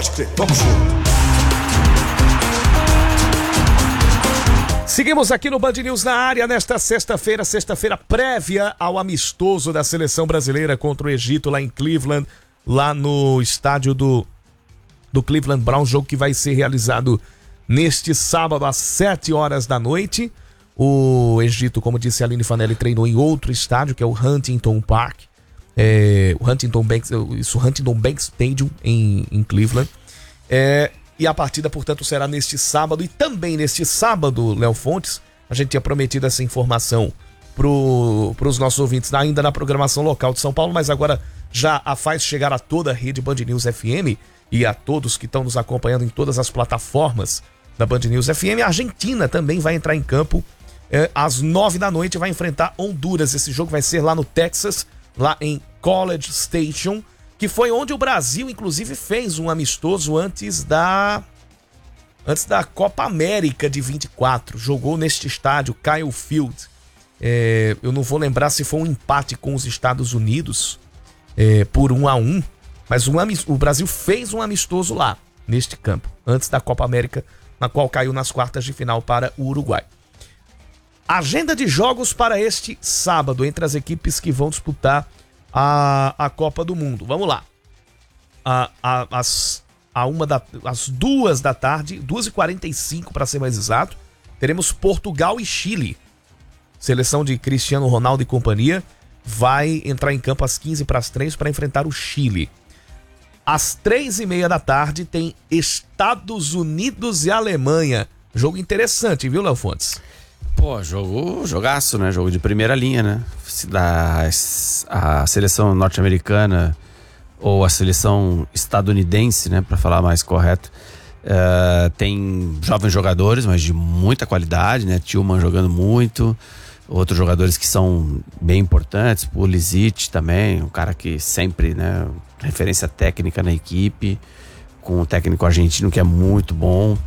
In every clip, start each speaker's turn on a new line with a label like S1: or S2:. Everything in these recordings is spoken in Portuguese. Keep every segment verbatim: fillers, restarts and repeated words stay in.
S1: Pode crer, vamos junto.
S2: Seguimos aqui no Band News na área nesta sexta-feira, sexta-feira prévia ao amistoso da seleção brasileira contra o Egito lá em Cleveland, lá no estádio do, do Cleveland Browns, jogo que vai ser realizado neste sábado às sete horas da noite. O Egito, como disse a Aline Fanelli, treinou em outro estádio, que é o Huntington Park, é, o Huntington Banks, isso, Huntington Banks Stadium em, em Cleveland. É, E a partida, portanto, será neste sábado. E também neste sábado, Léo Fontes, a gente tinha prometido essa informação para os nossos ouvintes ainda na programação local de São Paulo, mas agora já a faz chegar a toda a rede Band News F M e a todos que estão nos acompanhando em todas as plataformas da Band News F M. A Argentina também vai entrar em campo é, às nove da noite, vai enfrentar Honduras. Esse jogo vai ser lá no Texas, lá em College Station, que foi onde o Brasil, inclusive, fez um amistoso antes da antes da Copa América de vinte e quatro. Jogou neste estádio, Kyle Field. É, eu não vou lembrar se foi um empate com os Estados Unidos é, por um a um, mas um, o Brasil fez um amistoso lá, neste campo, antes da Copa América, na qual caiu nas quartas de final para o Uruguai. Agenda de jogos para este sábado, entre as equipes que vão disputar A, a Copa do Mundo. Vamos lá. A, a, as, a uma da, às duas da tarde, duas e quarenta e cinco para ser mais exato, teremos Portugal e Chile. Seleção de Cristiano Ronaldo e companhia vai entrar em campo às quinze para as três para enfrentar o Chile. Às três e meia da tarde tem Estados Unidos e Alemanha. Jogo interessante, viu, Léo Fontes?
S3: Pô, jogo, jogaço, né? Jogo de primeira linha, né? Da, a seleção norte-americana ou a seleção estadunidense, né? Pra falar mais correto. Uh, tem jovens jogadores, mas de muita qualidade, né? Tillman jogando muito. Outros jogadores que são bem importantes. Pulisic também, um cara que sempre, né? Referência técnica na equipe. Com um técnico argentino que é muito bom.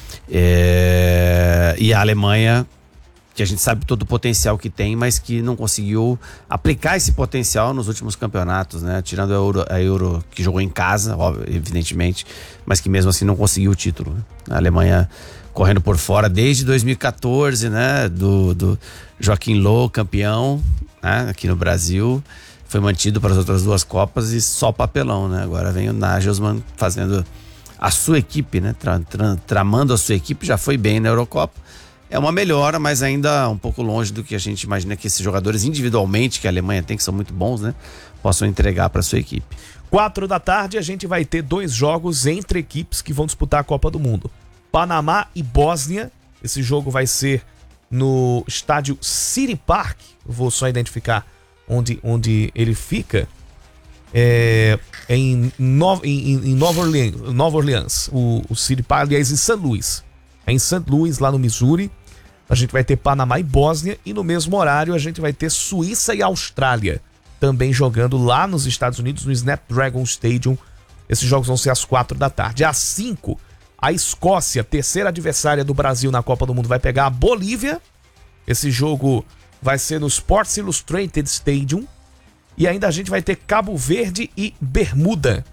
S3: É, e a Alemanha, que a gente sabe todo o potencial que tem, mas que não conseguiu aplicar esse potencial nos últimos campeonatos, né? Tirando a Euro, a Euro que jogou em casa, óbvio, evidentemente, mas que mesmo assim não conseguiu o título. A Alemanha correndo por fora desde dois mil e catorze, né? Do, do Joaquim Low, campeão, né? Aqui no Brasil, foi mantido para as outras duas Copas e só papelão, né? Agora vem o Nagelsmann fazendo a sua equipe, né? Tra, tra, tramando a sua equipe, já foi bem na Eurocopa. É uma melhora, mas ainda um pouco longe do que a gente imagina que esses jogadores individualmente, que a Alemanha tem, que são muito bons, né? Possam entregar para sua equipe.
S2: Quatro da tarde a gente vai ter dois jogos entre equipes que vão disputar a Copa do Mundo. Panamá e Bósnia. Esse jogo vai ser no estádio City Park. Eu vou só identificar onde, onde ele fica. É, em, no, em, em Nova Orleans, Nova Orleans o, o City Park, aliás, em Saint Louis. É em Saint Louis, lá no Missouri. A gente vai ter Panamá e Bósnia. E no mesmo horário a gente vai ter Suíça e Austrália também jogando lá nos Estados Unidos, no Snapdragon Stadium. Esses jogos vão ser às quatro da tarde. Às cinco, a Escócia, terceira adversária do Brasil na Copa do Mundo, vai pegar a Bolívia. Esse jogo vai ser no Sports Illustrated Stadium. E ainda a gente vai ter Cabo Verde e Bermuda,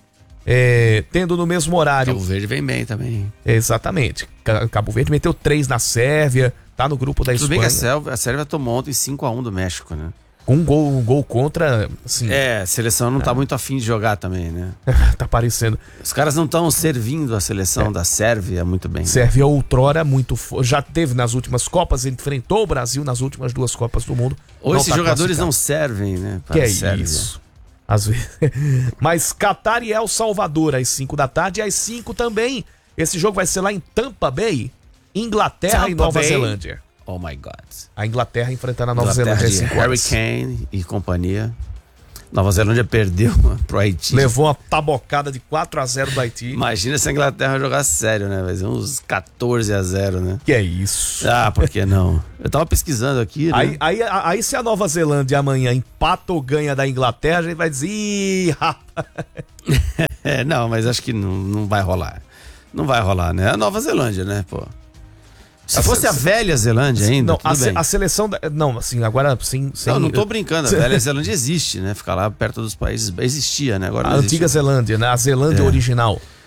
S2: é, tendo no mesmo horário.
S3: Cabo Verde vem bem também.
S2: Exatamente. Cabo Verde meteu três na Sérvia, tá no grupo da
S3: Tudo
S2: Espanha.
S3: bem que a Sérvia, a Sérvia tomou ontem cinco a um do México, né?
S2: Com um gol, um gol contra, assim...
S3: É, a seleção não é. tá muito afim de jogar também, né?
S2: Tá parecendo.
S3: Os caras não estão servindo a seleção é. da Sérvia muito bem.
S2: Sérvia, né? Outrora muito... Já teve nas últimas Copas, enfrentou o Brasil nas últimas duas Copas do Mundo.
S3: Ou esses tá jogadores não servem, né?
S2: Que é Sérvia. Isso. Às vezes. Mas Catar e El Salvador às cinco da tarde, e às cinco também. Esse jogo vai ser lá em Tampa Bay, Inglaterra Tampa e Nova
S3: Bay.
S2: Zelândia.
S3: Oh my God.
S2: A Inglaterra enfrentando a Nova
S3: Inglaterra
S2: Zelândia às cinco horas.
S3: Harry Kane e companhia. Nova Zelândia perdeu pro Haiti.
S2: Levou uma tabocada de quatro a zero do Haiti.
S3: Imagina se a Inglaterra jogar sério, né? Vai ser uns quatorze a zero, né?
S2: Que é isso?
S3: Ah, por que não? Eu tava pesquisando aqui, né?
S2: Aí, aí, aí se a Nova Zelândia amanhã empata ou ganha da Inglaterra, a gente vai dizer, ih, rapaz.
S3: É, não, mas acho que não, não vai rolar. Não vai rolar, né? A Nova Zelândia, né, pô? Se a fosse se... a velha Zelândia ainda,
S2: não,
S3: tudo
S2: a,
S3: bem.
S2: a seleção... Da, não, assim, agora sim... Sem...
S3: Não, não tô brincando. A velha Zelândia existe, né? Ficar lá perto dos países... Existia, né? Agora
S2: a
S3: não
S2: antiga
S3: existe.
S2: Zelândia, né? A Zelândia
S3: é.
S2: original.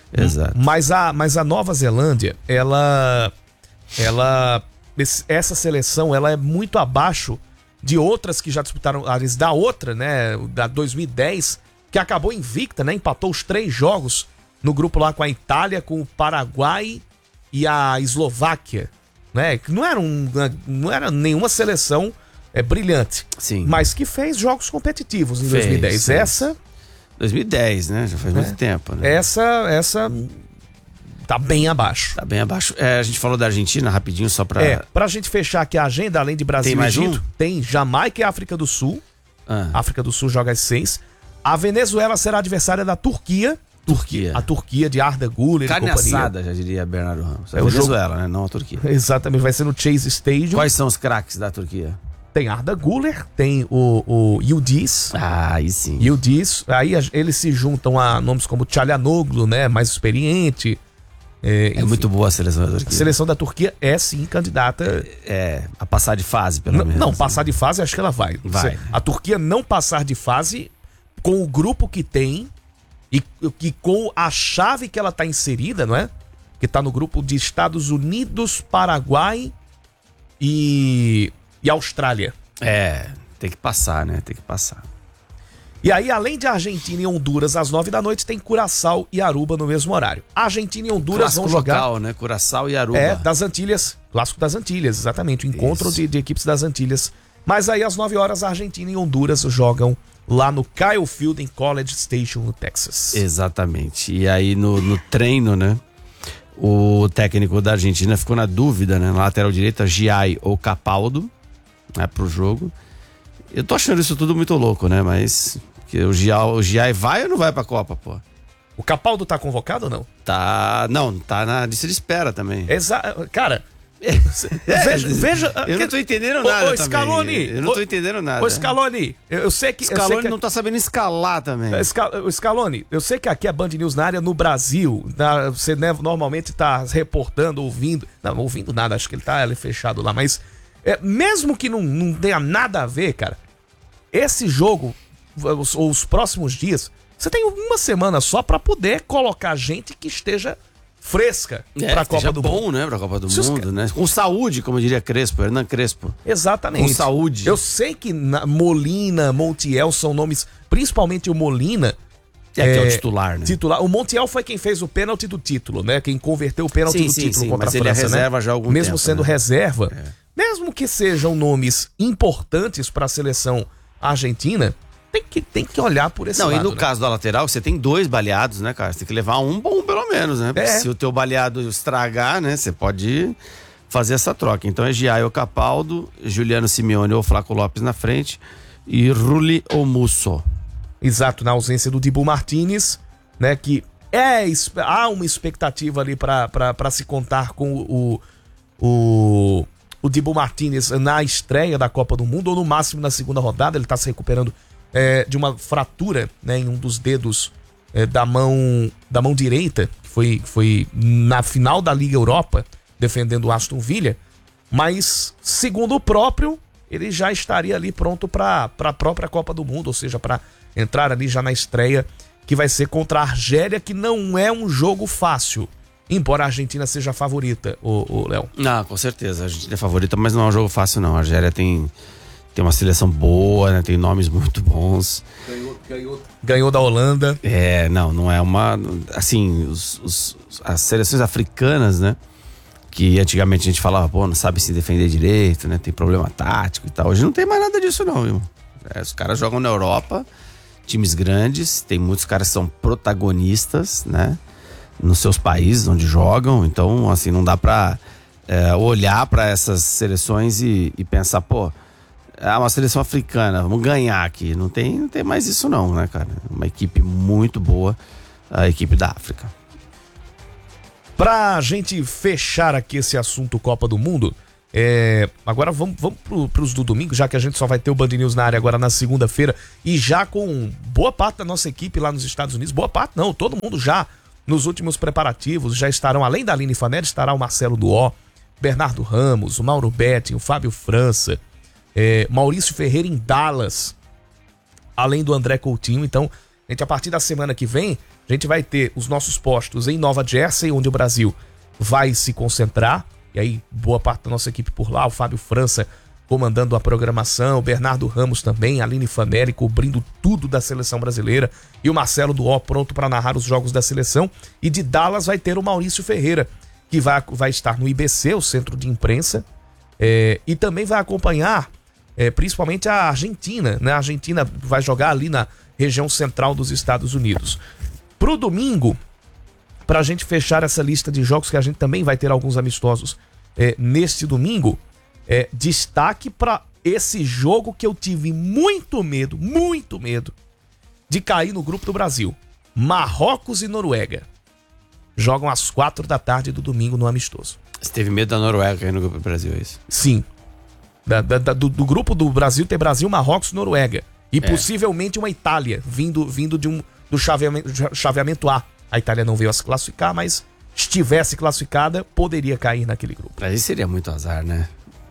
S3: Exato.
S2: Mas a, mas a Nova Zelândia, ela, ela, essa seleção, ela é muito abaixo de outras que já disputaram, aliás, da outra, né, da dois mil e dez, que acabou invicta, né, empatou os três jogos no grupo lá com a Itália, com o Paraguai e a Eslováquia, né, que não era, um, não era nenhuma seleção é, brilhante,
S3: Sim.
S2: mas que fez jogos competitivos em
S3: Fez,
S2: dois mil e dez.
S3: fez.
S2: Essa...
S3: dois mil e dez, né? Já faz
S2: É.
S3: muito tempo, né?
S2: Essa, essa tá bem abaixo.
S3: Tá bem abaixo. É, a gente falou da Argentina rapidinho, só pra...
S2: É, pra gente fechar aqui a agenda, além de Brasil
S3: Tem mais
S2: e Egito,
S3: um?
S2: tem Jamaica e África do Sul.
S3: Ah,
S2: África do Sul joga às seis. A Venezuela será adversária da Turquia.
S3: Turquia.
S2: A Turquia de Arda Güler e
S3: Carne
S2: companhia.
S3: assada, já diria Bernardo Ramos. É,
S2: É
S3: a
S2: o
S3: Venezuela, né? Não a Turquia.
S2: Exatamente, vai ser no Chase Stadium.
S3: Quais são os craques da Turquia?
S2: Tem Arda Güler, tem o, o Yildiz.
S3: Ah, aí sim.
S2: Yildiz. Aí a- eles se juntam a nomes como Çalhanoğlu, né? Mais experiente. É,
S3: É
S2: enfim.
S3: muito boa a seleção da
S2: A
S3: Turquia.
S2: seleção da Turquia é sim candidata.
S3: É, a passar de fase, pelo
S2: Não,
S3: menos.
S2: não, passar de fase, acho que ela vai.
S3: Vai.
S2: Se a Turquia não passar de fase com o grupo que tem e que com a chave que ela está inserida, não é? Que está no grupo de Estados Unidos, Paraguai e, e Austrália.
S3: É, tem que passar, né? Tem que passar.
S2: E aí, além de Argentina e Honduras às nove da noite, tem Curaçao e Aruba no mesmo horário. Argentina e Honduras
S3: Clássico
S2: vão jogar.
S3: local, né? Curaçao e Aruba.
S2: É, das Antilhas. Clássico das Antilhas, exatamente. O encontro de, de equipes das Antilhas. Mas aí, às nove horas, a Argentina e Honduras jogam lá no Kyle Field, em College Station, no Texas.
S3: Exatamente. E aí, no, no treino, né? O técnico da Argentina ficou na dúvida, né? Na lateral direita, Giai ou Capaldo, né? Pro jogo. Eu tô achando isso tudo muito louco, né? Mas que o Giai, o Giai vai ou não vai pra Copa, pô?
S2: O Capaldo tá convocado ou não?
S3: Tá. Não, tá na lista de espera também.
S2: Exa Cara,
S3: É,
S2: veja... veja
S3: eu não tô entendendo nada.
S2: Ô, ô, Scaloni,
S3: também. Eu não tô
S2: ô,
S3: entendendo nada.
S2: Ô, Scaloni, eu, eu sei que... eu sei
S3: Scaloni
S2: que...
S3: não tá sabendo escalar também.
S2: Scal- o Scaloni, eu sei que aqui é Band News na área no Brasil, na- você né, normalmente tá reportando, ouvindo, não, ouvindo nada, acho que ele tá ele fechado lá, mas é, mesmo que não, não tenha nada a ver, cara, esse jogo, os, os próximos dias, você tem uma semana só pra poder colocar gente que esteja fresca
S3: É,
S2: pra
S3: que
S2: Copa
S3: seja
S2: do
S3: bom,
S2: Mundo.
S3: né? Pra Copa do
S2: Se os
S3: Mundo, né? Com saúde, como diria Crespo, Hernan Crespo.
S2: Exatamente.
S3: Com saúde.
S2: Eu sei que na- Molina, Montiel são nomes, principalmente o Molina,
S3: É, que é o
S2: É,
S3: titular, né?
S2: titular. O Montiel foi quem fez o pênalti do título, né? Quem converteu o pênalti
S3: Sim,
S2: do
S3: sim,
S2: título
S3: sim,
S2: contra
S3: mas
S2: a
S3: ele é
S2: França,
S3: reserva
S2: né?
S3: já há algum
S2: Mesmo
S3: tempo,
S2: sendo
S3: né?
S2: reserva, mesmo que sejam nomes importantes para a seleção argentina, tem que, tem que olhar por esse
S3: Não,
S2: lado.
S3: e no
S2: né?
S3: caso da lateral, você tem dois baleados, né, cara? Você tem que levar um bom, pelo menos, né? Porque
S2: É.
S3: se o teu baleado estragar, né, você pode fazer essa troca. Então é Giai ou Capaldo, Juliano Simeone ou Flaco Lopes na frente e Rulli ou Musso.
S2: Exato, na ausência do Dibu Martínez, né? Que é, esp- há uma expectativa ali para se contar com o, o, o Dibu Martínez na estreia da Copa do Mundo, ou no máximo na segunda rodada. Ele está se recuperando é, de uma fratura, né, em um dos dedos é, da mão da mão direita, que foi, que foi na final da Liga Europa, defendendo o Aston Villa. Mas, segundo o próprio, ele já estaria ali pronto para a própria Copa do Mundo, ou seja, para entrar ali já na estreia, que vai ser contra a Argélia, que não é um jogo fácil, embora a Argentina seja a favorita, o, Léo.
S3: Não, com certeza. A Argentina é favorita, mas não é um jogo fácil, não. A Argélia tem, tem uma seleção boa, né? Tem nomes muito bons.
S2: Ganhou, ganhou. Ganhou da Holanda.
S3: É, não, não é uma... Assim, os, os- as seleções africanas, né? Que antigamente a gente falava, pô, não sabe se defender direito, né? Tem problema tático e tal. Hoje não tem mais nada disso, não, viu? É, os caras jogam na Europa, times grandes, tem muitos caras que são protagonistas, né? Nos seus países onde jogam. Então, assim, não dá pra é, olhar pra essas seleções e, e pensar, pô, é uma seleção africana, vamos ganhar aqui. Não tem, não tem mais isso, não, né, cara? Uma equipe muito boa, a equipe da África.
S2: Pra gente fechar aqui esse assunto Copa do Mundo, é, agora vamos, vamos pro, pros do domingo, já que a gente só vai ter o Band News na área agora na segunda-feira, e já com boa parte da nossa equipe lá nos Estados Unidos, boa parte não, todo mundo já nos últimos preparativos, já estarão, além da Aline Fanelli, estará o Marcelo Duó, Bernardo Ramos, o Mauro Betti, o Fábio França, é, Maurício Ferreira em Dallas, além do André Coutinho. Então, a gente, a partir da semana que vem, A gente vai ter os nossos postos em Nova Jersey, onde o Brasil vai se concentrar. E aí, boa parte da nossa equipe por lá, o Fábio França comandando a programação, o Bernardo Ramos também, a Aline Fanelli cobrindo tudo da seleção brasileira e o Marcelo Duó pronto para narrar os jogos da seleção. E de Dallas vai ter o Maurício Ferreira, que vai, vai estar no I B C, o Centro de Imprensa, é, e também vai acompanhar é, principalmente a Argentina, né? A Argentina vai jogar ali na região central dos Estados Unidos. Pro domingo, pra gente fechar essa lista de jogos, que a gente também vai ter alguns amistosos é, neste domingo, é, destaque para esse jogo que eu tive muito medo, muito medo de cair no grupo do Brasil. Marrocos e Noruega. Jogam às quatro da tarde do domingo no amistoso.
S3: Você teve medo da Noruega cair no grupo do Brasil, é isso?
S2: Sim. Da, da, da, do, do grupo do Brasil tem Brasil, Marrocos e Noruega. E é. possivelmente uma Itália, vindo, vindo de um, do chaveamento, chaveamento A. A Itália não veio a se classificar, mas estivesse classificada, poderia cair naquele grupo.
S3: Aí seria muito azar, né?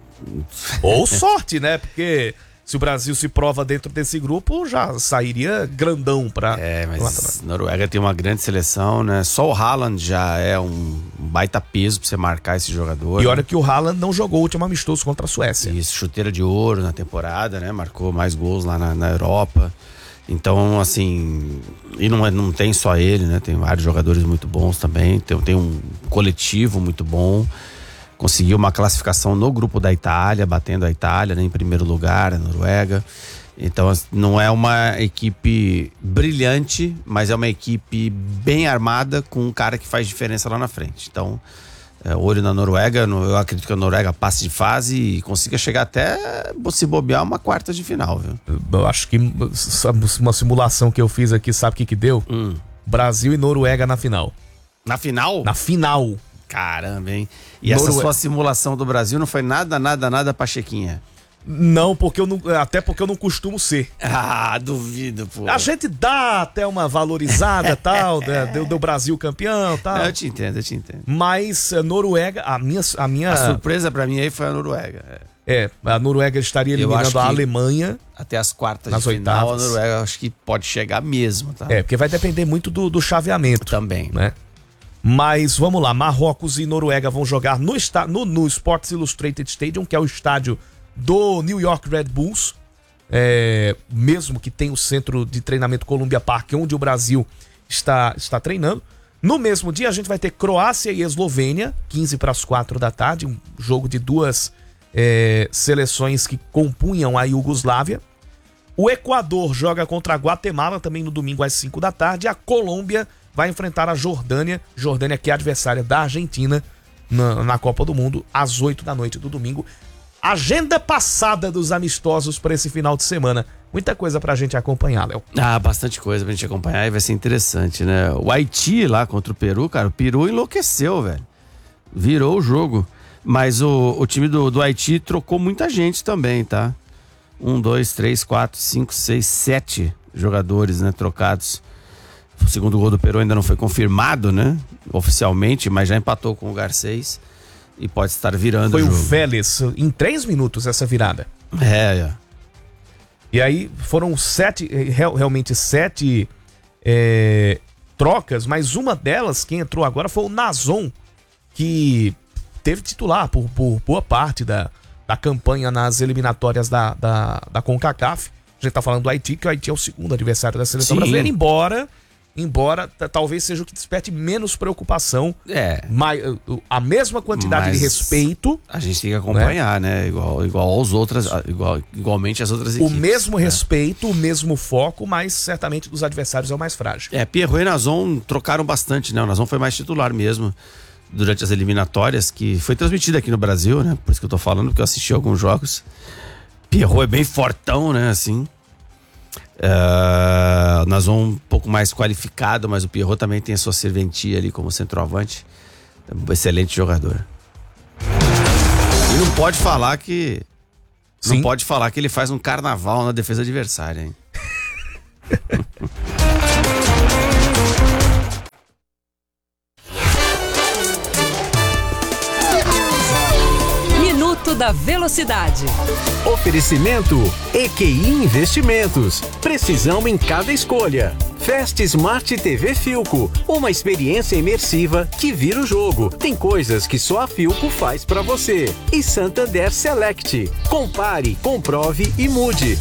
S2: Ou sorte, né? Porque se o Brasil se prova dentro desse grupo, já sairia grandão pra...
S3: É, mas Noruega tem uma grande seleção, né? Só o Haaland já é um baita peso pra você marcar esse jogador.
S2: E olha
S3: né?
S2: que o Haaland não jogou o último amistoso contra a Suécia.
S3: Isso, chuteira de ouro na temporada, né? Marcou mais gols lá na, na Europa. Então, assim... E não, é, não tem só ele, né? Tem vários jogadores muito bons também. Tem, tem um coletivo muito bom. Conseguiu uma classificação no grupo da Itália, batendo a Itália, né, em primeiro lugar, a Noruega. Então não é uma equipe brilhante, mas é uma equipe bem armada com um cara que faz diferença lá na frente. Então, é, olho na Noruega, eu acredito que a Noruega passe de fase e consiga chegar até, se bobear, uma quarta de final, viu?
S2: Eu acho que uma simulação que eu fiz aqui, sabe o que que deu?
S3: Hum.
S2: Brasil e Noruega na final.
S3: Na final?
S2: Na final.
S3: Caramba, hein? E
S2: Noruega.
S3: Essa sua simulação do Brasil não foi nada, nada, nada pachequinha?
S2: Não, porque eu não, até porque eu não costumo ser.
S3: Ah, duvido, pô.
S2: A gente dá até uma valorizada tal, deu, deu Brasil campeão tal.
S3: Eu te entendo, eu te entendo.
S2: Mas a Noruega, a minha... A, minha...
S3: a surpresa pra mim aí foi a Noruega.
S2: É, a Noruega estaria eliminando a Alemanha.
S3: Até as quartas
S2: nas
S3: de final,
S2: oitavas.
S3: a Noruega acho que pode chegar mesmo, tá?
S2: É, porque vai depender muito do, do chaveamento.
S3: Também.
S2: Né? Mas vamos lá, Marrocos e Noruega vão jogar no, no, no Sports Illustrated Stadium, que é o estádio do New York Red Bulls, é, mesmo que tem o centro de treinamento Columbia Park, onde o Brasil está, está treinando. No mesmo dia a gente vai ter Croácia e Eslovênia, quinze para as quatro da tarde, um jogo de duas é, seleções que compunham a Iugoslávia. O Equador joga contra a Guatemala também no domingo às cinco da tarde. A Colômbia vai enfrentar a Jordânia, Jordânia que é adversária da Argentina na, na Copa do Mundo, às oito da noite do domingo. Agenda passada dos amistosos para esse final de semana. Muita coisa pra gente acompanhar, Léo.
S3: Ah, bastante coisa pra gente acompanhar e vai ser interessante, né? O Haiti lá contra o Peru, cara, o Peru enlouqueceu, velho. Virou o jogo. Mas o, o time do, do Haiti trocou muita gente também, tá? Um, dois, três, quatro, cinco, seis, sete jogadores, né, trocados. O segundo gol do Peru ainda não foi confirmado, né? Oficialmente, mas já empatou com o Garcês. E pode estar virando
S2: Foi
S3: o
S2: o
S3: jogo.
S2: Vélez, em três minutos essa virada.
S3: É, é.
S2: E aí foram sete, real, realmente sete é, trocas, mas uma delas, quem entrou agora foi o Nazon, que teve titular por, por boa parte da, da campanha nas eliminatórias da, da, da CONCACAF. A gente tá falando do Haiti, que o Haiti é o segundo adversário da seleção
S3: Sim. brasileira,
S2: embora... Embora t- talvez seja o que desperte menos preocupação,
S3: É.
S2: mas, a mesma quantidade
S3: Mas
S2: de respeito,
S3: A gente tem que acompanhar, né? Igual, igual aos outros, igual, igualmente as outras equipes.
S2: o mesmo
S3: né?
S2: respeito, o mesmo foco, mas certamente dos adversários é o mais frágil.
S3: É, Pierrot e Nazon trocaram bastante, né? O Nazon foi mais titular mesmo durante as eliminatórias, que foi transmitida aqui no Brasil, né? Por isso que eu tô falando, porque eu assisti alguns jogos. Pierrot é bem fortão, né? Assim. Uh, Nazon um pouco mais qualificado, mas o Pierrot também tem a sua serventia ali como centroavante. Um excelente jogador. E não pode falar que Sim. Não pode falar que ele faz um carnaval na defesa adversária, hein?
S1: Minuto da Velocidade.
S4: Oferecimento E Q I Investimentos. Precisão em cada escolha.
S1: Fast Smart T V Philco, uma experiência imersiva que vira o jogo. Tem coisas que só a Philco faz pra você. E Santander Select. Compare, comprove e mude.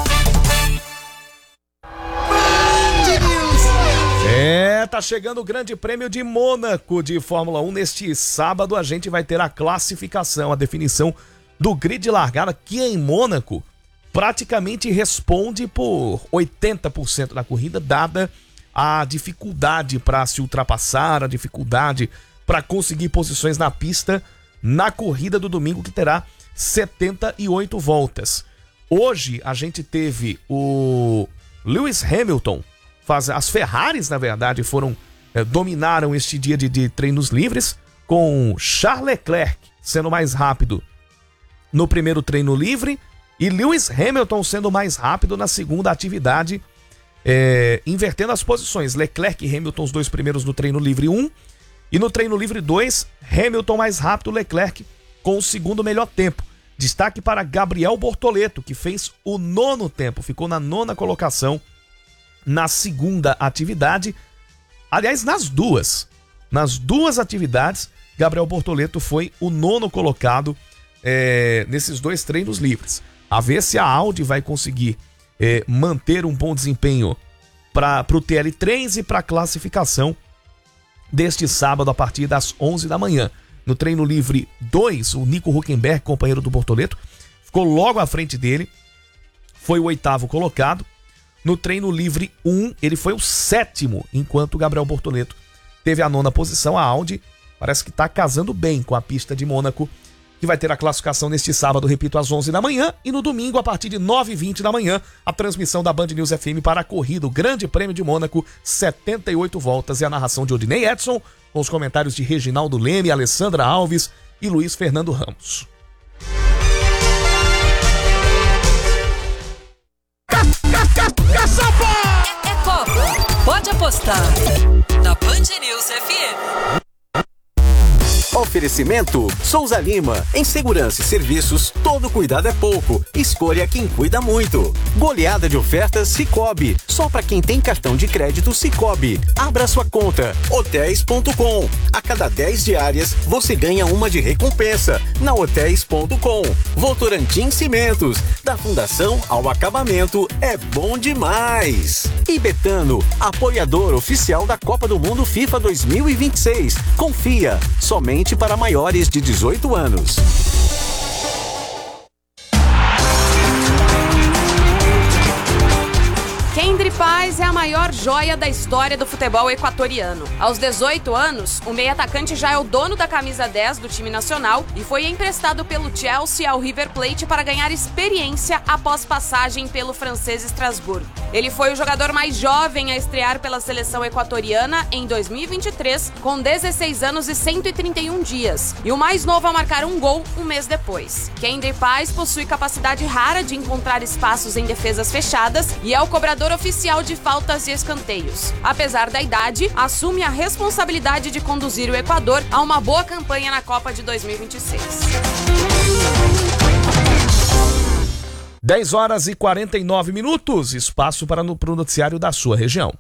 S2: É, tá chegando o Grande Prêmio de Mônaco de Fórmula um. Neste sábado a gente vai ter a classificação, a definição do grid de largada, que em Mônaco praticamente responde por oitenta por cento da corrida, dada a dificuldade para se ultrapassar, a dificuldade para conseguir posições na pista na corrida do domingo, que terá setenta e oito voltas. Hoje a gente teve o Lewis Hamilton, faz, as Ferraris, na verdade, foram é, dominaram este dia de, de treinos livres, com Charles Leclerc sendo mais rápido no primeiro treino livre e Lewis Hamilton sendo mais rápido na segunda atividade, é, invertendo as posições. Leclerc e Hamilton, os dois primeiros no treino livre um, e no treino livre dois, Hamilton mais rápido, Leclerc com o segundo melhor tempo. Destaque para Gabriel Bortoleto, que fez o nono tempo, ficou na nona colocação na segunda atividade. Aliás, nas duas, nas duas atividades, Gabriel Bortoleto foi o nono colocado é, nesses dois treinos livres. A ver se a Audi vai conseguir é, manter um bom desempenho para o T L três e para a classificação deste sábado a partir das onze da manhã. No treino livre dois, o Nico Hülkenberg, companheiro do Bortoleto, ficou logo à frente dele, foi o oitavo colocado. No treino livre um, ele foi o sétimo, enquanto o Gabriel Bortoleto teve a nona posição. A Audi parece que está casando bem com a pista de Mônaco, que vai ter a classificação neste sábado, repito, às onze da manhã, e no domingo, a partir de nove e vinte da manhã, a transmissão da Band News F M para a corrida, o Grande Prêmio de Mônaco, setenta e oito voltas, e a narração de Odinei Edson, com os comentários de Reginaldo Leme, Alessandra Alves e Luiz Fernando Ramos.
S4: É, é Copa, pode apostar na Band News F M.
S1: Oferecimento Souza Lima. Em segurança e serviços, todo cuidado é pouco. Escolha quem cuida muito. Goleada de ofertas Sicoob. Só para quem tem cartão de crédito Sicoob. Abra sua conta. hotéis ponto com. A cada dez diárias, você ganha uma de recompensa. Na hotéis ponto com. Votorantim Cimentos. Da fundação ao acabamento, é bom demais. E Betano, apoiador oficial da Copa do Mundo FIFA dois mil e vinte e seis. Confia. Somente para maiores de dezoito anos.
S5: Kendry Paz é a maior joia da história do futebol equatoriano. Aos dezoito anos, o meio-atacante já é o dono da camisa dez do time nacional e foi emprestado pelo Chelsea ao River Plate para ganhar experiência após passagem pelo francês Estrasburgo. Ele foi o jogador mais jovem a estrear pela seleção equatoriana em dois mil e vinte e três, com dezesseis anos e cento e trinta e um dias, e o mais novo a marcar um gol um mês depois. Kendry Paz possui capacidade rara de encontrar espaços em defesas fechadas e é o cobrador oficial de faltas e escanteios. Apesar da idade, assume a responsabilidade de conduzir o Equador a uma boa campanha na Copa de dois mil e vinte e seis.
S2: dez horas e quarenta e nove minutos, espaço para no, pro noticiário da sua região.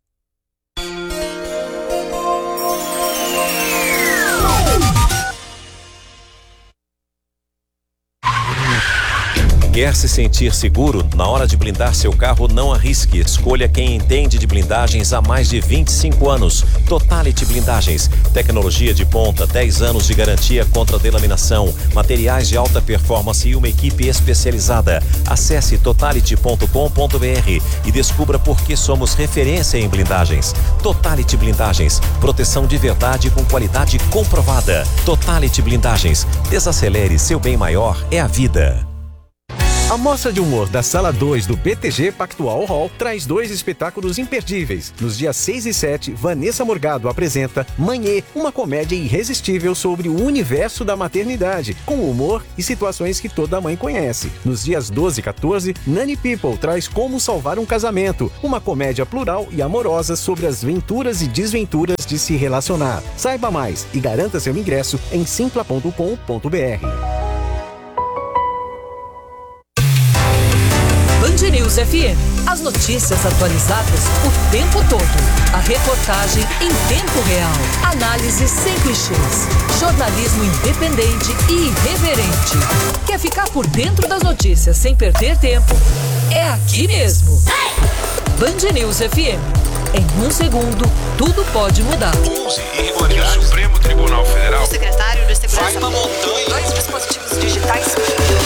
S6: Quer se sentir seguro? Na hora de blindar seu carro, não arrisque. Escolha quem entende de blindagens há mais de vinte e cinco anos. Totality Blindagens. Tecnologia de ponta, dez anos de garantia contra delaminação, materiais de alta performance e uma equipe especializada. Acesse totality ponto com ponto b r e descubra por que somos referência em blindagens. Totality Blindagens. Proteção de verdade com qualidade comprovada. Totality Blindagens. Desacelere, seu bem maior é a vida.
S1: A mostra de humor da Sala dois do B T G Pactual Hall traz dois espetáculos imperdíveis. Nos dias seis e sete, Vanessa Morgado apresenta Manhê, uma comédia irresistível sobre o universo da maternidade, com humor e situações que toda mãe conhece. Nos dias doze e quatorze, Nani People traz Como Salvar um Casamento, uma comédia plural e amorosa sobre as venturas e desventuras de se relacionar. Saiba mais e garanta seu ingresso em simpla ponto com ponto b r.
S4: Band News News F M. As notícias atualizadas o tempo todo. A reportagem em tempo real. Análise sem clichês. Jornalismo independente e irreverente. Quer ficar por dentro das notícias sem perder tempo? É aqui mesmo. Band News F M. Em um segundo, tudo pode mudar.
S7: onze e o Supremo Tribunal Federal.
S8: O secretário de Segurança.
S7: Vai uma montanha.
S8: Dois dispositivos digitais.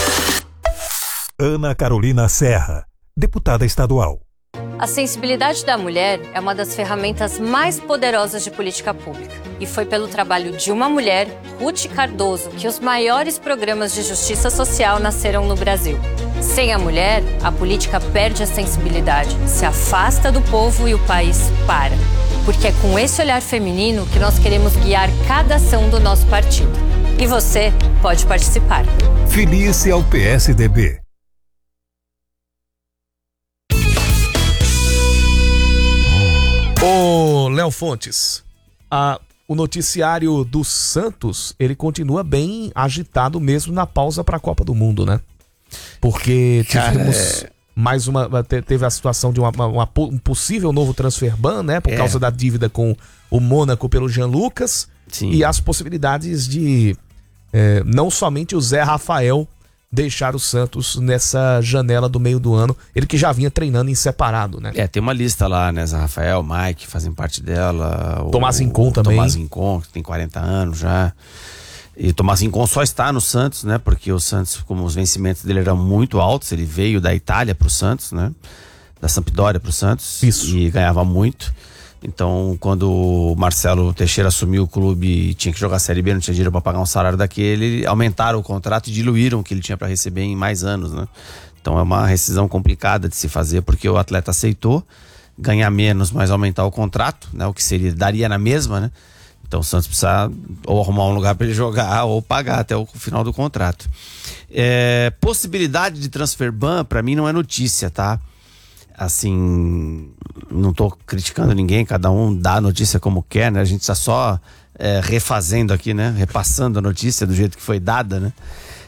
S9: Ana Carolina Serra, deputada estadual.
S10: A sensibilidade da mulher é uma das ferramentas mais poderosas de política pública. E foi pelo trabalho de uma mulher, Ruth Cardoso, que os maiores programas de justiça social nasceram no Brasil. Sem a mulher, a política perde a sensibilidade, se afasta do povo e o país para. Porque é com esse olhar feminino que nós queremos guiar cada ação do nosso partido. E você pode participar.
S9: Filie-se ao P S D B.
S2: Ô, Léo Fontes, a, o noticiário do Santos, ele continua bem agitado mesmo na pausa para a Copa do Mundo, né? Porque tivemos Cara, é... mais uma, teve a situação de uma, uma, uma, um possível novo transfer ban, né? Por é. causa da dívida com o Mônaco pelo Jean Lucas. Sim. E as possibilidades de é, não somente o Zé Rafael deixar o Santos nessa janela do meio do ano, ele que já vinha treinando em separado, né?
S3: É, tem uma lista lá, né? Zé Rafael, Mike fazem parte dela.
S2: Tomás Incon também.
S3: Tomás Incon, que tem quarenta anos já. E Tomás Incon só está no Santos, né? Porque o Santos, como os vencimentos dele eram muito altos, ele veio da Itália pro Santos, né? Da Sampdoria pro Santos.
S2: Isso.
S3: E ganhava muito. Então, quando o Marcelo Teixeira assumiu o clube e tinha que jogar a Série B, não tinha dinheiro para pagar um salário daquele, aumentaram o contrato e diluíram o que ele tinha para receber em mais anos, né? Então é uma rescisão complicada de se fazer, porque o atleta aceitou ganhar menos, mas aumentar o contrato, né? O que seria, daria na mesma, né? Então o Santos precisa ou arrumar um lugar para ele jogar ou pagar até o final do contrato. É, possibilidade de transfer ban, para mim, não é notícia, tá? Assim, não tô criticando ninguém, cada um dá a notícia como quer, né? A gente está só é, refazendo aqui, né? Repassando a notícia do jeito que foi dada, né?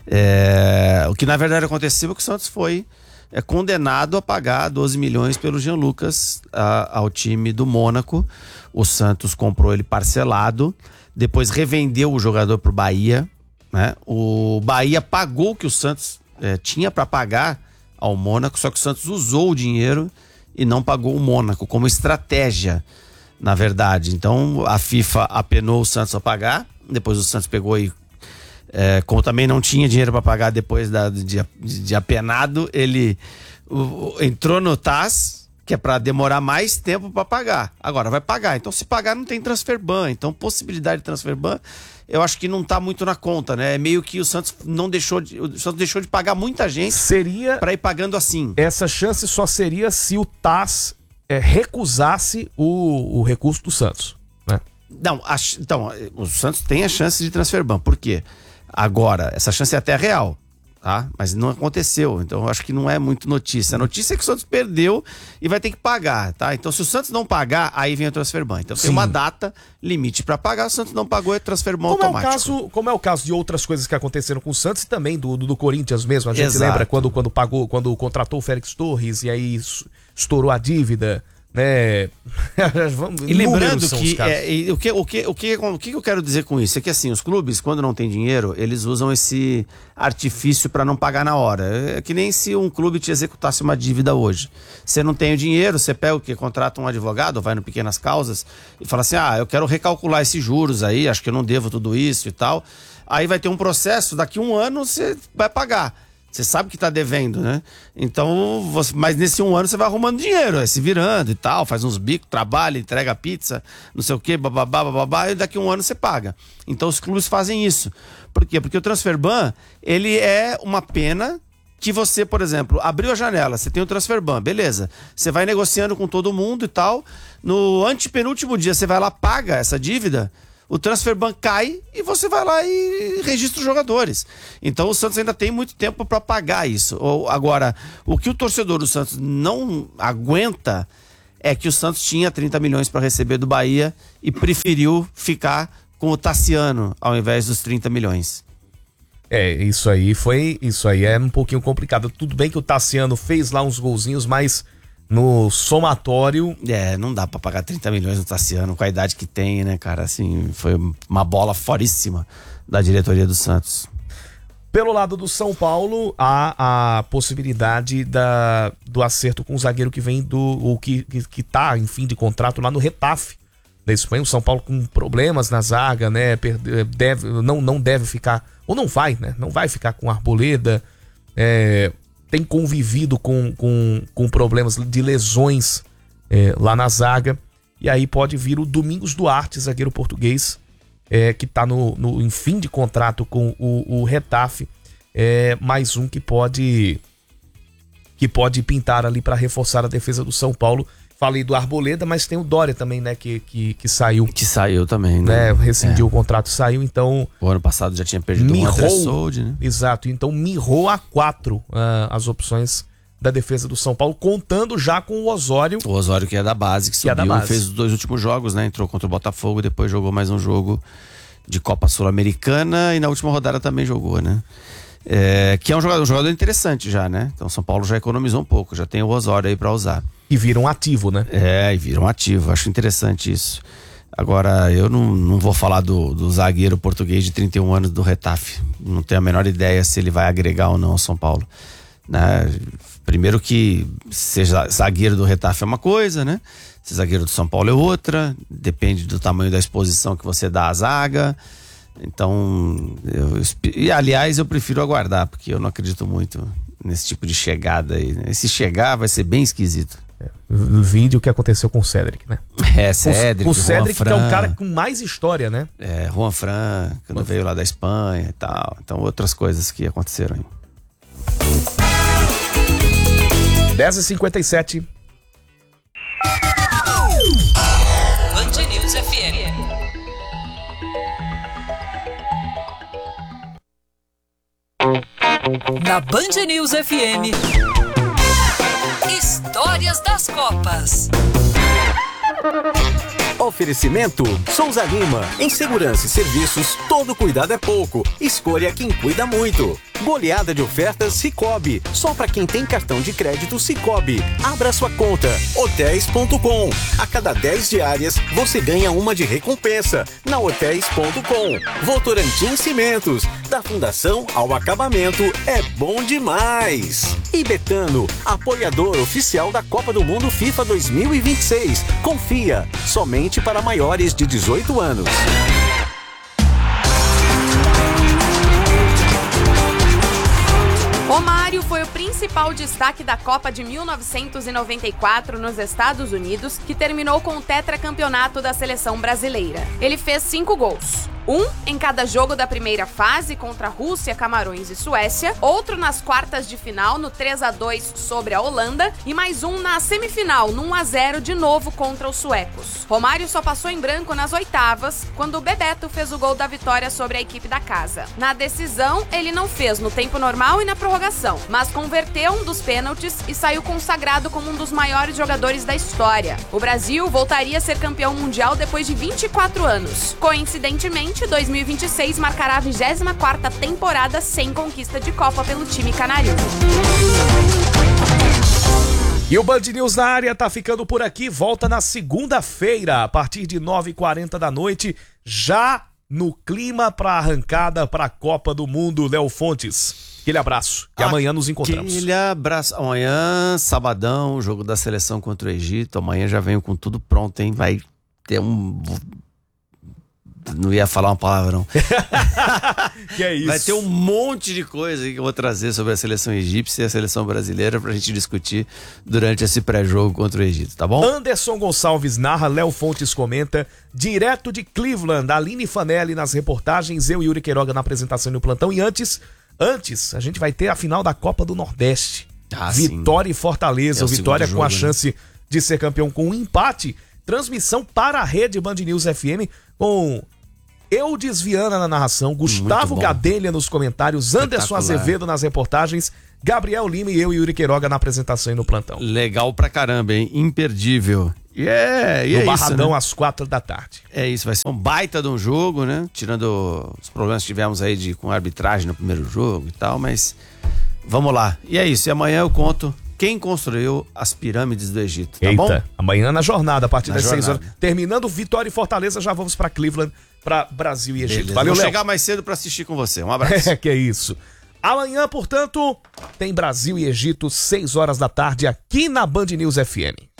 S3: É, o que na verdade aconteceu é que o Santos foi é, condenado a pagar doze milhões pelo Jean Lucas a, ao time do Mônaco. O Santos comprou ele parcelado, depois revendeu o jogador pro Bahia, né? O Bahia pagou o que o Santos é, tinha para pagar ao Mônaco, só que o Santos usou o dinheiro e não pagou o Mônaco como estratégia, na verdade. Então a FIFA apenou o Santos a pagar, depois o Santos pegou e é, como também não tinha dinheiro para pagar depois da, de, de apenado, ele o, entrou no T A S, que é para demorar mais tempo para pagar. Agora vai pagar, então se pagar não tem transfer ban, então possibilidade de transfer ban eu acho que não tá muito na conta, né? É meio que o Santos não deixou de, o Santos deixou de pagar muita gente
S2: seria
S3: para ir pagando assim.
S2: Essa chance só seria se o T A S é, recusasse o, o recurso do Santos, né?
S3: Não, a, então, o Santos tem a chance de transfer ban, por quê? Agora, essa chance é até real, tá? Mas não aconteceu, então eu acho que não é muito notícia. A notícia é que o Santos perdeu e vai ter que pagar, tá? Então se o Santos não pagar, aí vem o transfer ban. Então Sim. tem uma data limite para pagar, o Santos não pagou, é transfer ban
S2: como
S3: automático.
S2: É o caso, como é o caso de outras coisas que aconteceram com o Santos e também do, do, do Corinthians mesmo, a gente
S3: Exato.
S2: lembra quando, quando pagou, quando contratou o Félix Torres e aí estourou a dívida, né?
S3: E lembrando que, é, e o, que, o, que, o, que, o que eu quero dizer com isso é que assim, os clubes, quando não tem dinheiro, eles usam esse artifício para não pagar na hora. É que nem se um clube te executasse uma dívida hoje. Você não tem o dinheiro, você pega o que? Contrata um advogado, vai no Pequenas Causas e fala assim, ah, eu quero recalcular esses juros aí, acho que eu não devo tudo isso e tal. Aí vai ter um processo, daqui um ano você vai pagar. Você sabe que tá devendo, né? Então, você, mas nesse um ano você vai arrumando dinheiro, é, se virando e tal, faz uns bicos, trabalha, entrega pizza, não sei o quê, bababá, bababá, e daqui um ano você paga. Então os clubes fazem isso. Por quê? Porque o transfer ban, ele é uma pena que você, por exemplo, abriu a janela, você tem o transfer ban, beleza. Você vai negociando com todo mundo e tal, no antepenúltimo dia você vai lá, paga essa dívida, o transfer ban cai e você vai lá e registra os jogadores. Então o Santos ainda tem muito tempo para pagar isso. Ou, agora, o que o torcedor do Santos não aguenta é que o Santos tinha trinta milhões para receber do Bahia e preferiu ficar com o Tassiano ao invés dos trinta milhões.
S2: É, isso aí foi, isso aí é um pouquinho complicado. Tudo bem que o Tassiano fez lá uns golzinhos, mas no somatório...
S3: É, não dá pra pagar trinta milhões no Tassiano com a idade que tem, né, cara? Assim, foi uma bola foríssima da diretoria do Santos.
S2: Pelo lado do São Paulo, há a possibilidade da, do acerto com o zagueiro que vem do... o que, que, que tá em fim de contrato lá no Retafe da Espanha. O São Paulo com problemas na zaga, né? Deve, não, não deve ficar... Ou não vai, né? Não vai ficar com Arboleda. É, tem convivido com, com, com problemas de lesões é, lá na zaga. E aí pode vir o Domingos Duarte, zagueiro português, é, que está no, no, em fim de contrato com o, o Retafe. É, mais um que pode, que pode pintar ali para reforçar a defesa do São Paulo. Falei do Arboleda, mas tem o Dória também, né? Que, que, que saiu.
S3: Que saiu também, né?
S2: né rescindiu
S3: é.
S2: o contrato, saiu, então...
S3: O ano passado já tinha perdido
S2: mirrou,
S3: um André, né?
S2: Exato, então mirrou a quatro uh, as opções da defesa do São Paulo, contando já com o Osório.
S3: O Osório que é da base, que, que subiu é base. E fez os dois últimos jogos, né? Entrou contra o Botafogo, depois jogou mais um jogo de Copa Sul-Americana e na última rodada também jogou, né? É, que é um jogador, um jogador interessante já, né? Então o São Paulo já economizou um pouco, já tem o Osório aí pra usar.
S2: E vira um ativo, né?
S3: É, e vira um ativo, acho interessante isso. Agora, eu não, não vou falar do, do zagueiro português de trinta e um anos do Retafe. Não tenho a menor ideia se ele vai agregar ou não ao São Paulo, né? Primeiro que ser zagueiro do Retafe é uma coisa, né? Ser zagueiro do São Paulo é outra. Depende do tamanho da exposição que você dá à zaga. Então, eu, e aliás, eu prefiro aguardar, porque eu não acredito muito nesse tipo de chegada aí. Se chegar, vai ser bem esquisito.
S2: É, o vídeo que aconteceu com o Cédric, né?
S3: É, Cédric,
S2: o, o Cédric que é um cara com mais história, né?
S3: É, Juan Fran, quando Juan veio lá da Espanha e tal. Então, outras coisas que aconteceram aí.
S2: dez e cinquenta e sete.
S4: Band News F M. Na Band News F M, Histórias das Copas.
S1: Oferecimento Souza Lima. Em segurança e serviços, todo cuidado é pouco. Escolha quem cuida muito. Goleada de ofertas Sicoob. Só para quem tem cartão de crédito Sicoob. Abra sua conta. hotéis ponto com. A cada dez diárias, você ganha uma de recompensa. Na hotéis ponto com. Votorantim Cimentos. Da fundação ao acabamento, é bom demais. E Betano, apoiador oficial da Copa do Mundo FIFA dois mil e vinte e seis. Confia, somente para maiores de dezoito anos.
S5: Romário foi o principal destaque da Copa de mil novecentos e noventa e quatro nos Estados Unidos, que terminou com o tetracampeonato da seleção brasileira. Ele fez cinco gols. Um em cada jogo da primeira fase contra Rússia, Camarões e Suécia, outro nas quartas de final no três a dois sobre a Holanda e mais um na semifinal no um a zero de novo contra os suecos. Romário só passou em branco nas oitavas, quando o Bebeto fez o gol da vitória sobre a equipe da casa. Na decisão, ele não fez no tempo normal e na prorrogação, mas converteu um dos pênaltis e saiu consagrado como um dos maiores jogadores da história. O Brasil voltaria a ser campeão mundial depois de vinte e quatro anos. Coincidentemente, dois mil e vinte e seis marcará a vigésima quarta temporada sem conquista de Copa pelo time canarinho.
S2: E o Band News na área tá ficando por aqui. Volta na segunda-feira, a partir de nove e quarenta da noite, já no clima para arrancada para a Copa do Mundo. Léo Fontes, aquele abraço. E amanhã nos encontramos.
S3: Aquele abraço. Amanhã, sabadão, jogo da seleção contra o Egito. Amanhã já venho com tudo pronto, hein? Vai ter um... Não ia falar uma palavra, não.
S2: Que é isso?
S3: Vai ter um monte de coisa que eu vou trazer sobre a seleção egípcia e a seleção brasileira pra gente discutir durante esse pré-jogo contra o Egito, tá bom?
S2: Anderson Gonçalves narra, Léo Fontes comenta, direto de Cleveland, Aline Fanelli nas reportagens, eu e Yuri Queiroga na apresentação e no plantão. E antes, antes, a gente vai ter a final da Copa do Nordeste.
S3: Ah,
S2: Vitória
S3: sim.
S2: e Fortaleza,
S3: É o
S2: Vitória
S3: segundo
S2: com a
S3: jogo,
S2: chance
S3: né?
S2: de ser campeão com um empate. Transmissão para a rede Band News F M com Eudes Viana na narração, Gustavo Gadelha nos comentários, Anderson Azevedo nas reportagens, Gabriel Lima e eu, Yuri Queiroga, na apresentação e no plantão.
S3: Legal pra caramba, hein? Imperdível. E é, e
S2: no
S3: é
S2: Barradão,
S3: isso, né?
S2: às quatro da tarde.
S3: É isso, vai ser um baita de um jogo, né? Tirando os problemas que tivemos aí de, com a arbitragem no primeiro jogo e tal, mas vamos lá. E é isso, e amanhã eu conto quem construiu as pirâmides do Egito, tá
S2: Eita,
S3: bom?
S2: Amanhã na jornada, a partir
S3: Na
S2: das seis
S3: jornada.
S2: horas. Terminando Vitória e Fortaleza, já vamos pra Cleveland, pra Brasil e Egito.
S3: Beleza,
S2: Valeu,
S3: vou
S2: Léo.
S3: chegar mais cedo pra assistir com você. Um abraço.
S2: É, que é isso. Amanhã, portanto, tem Brasil e Egito, seis horas da tarde, aqui na Band News F M.